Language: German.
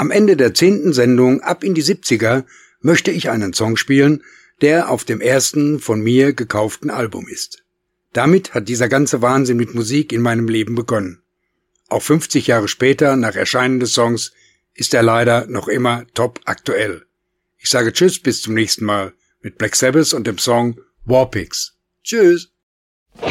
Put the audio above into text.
Am Ende der 10. Sendung Ab in die 70er möchte ich einen Song spielen, der auf dem ersten von mir gekauften Album ist. Damit hat dieser ganze Wahnsinn mit Musik in meinem Leben begonnen. Auch 50 Jahre später, nach Erscheinen des Songs, ist er leider noch immer top aktuell. Ich sage Tschüss, bis zum nächsten Mal mit Black Sabbath und dem Song War Pigs. Tschüss!